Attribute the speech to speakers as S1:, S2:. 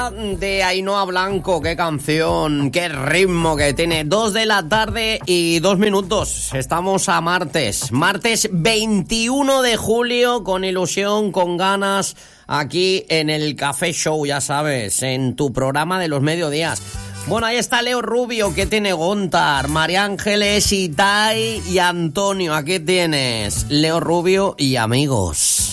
S1: música de Ainhoa Blanco, qué canción, qué ritmo que tiene. 2 de la tarde y 2 minutos. Estamos a martes 21 de julio, con ilusión, con ganas, aquí en el Café Show, ya sabes, en tu programa de los mediodías. Bueno, ahí está Leo Rubio, que tiene Gontar, María Ángeles, Itai y Antonio. Aquí tienes Leo Rubio y amigos.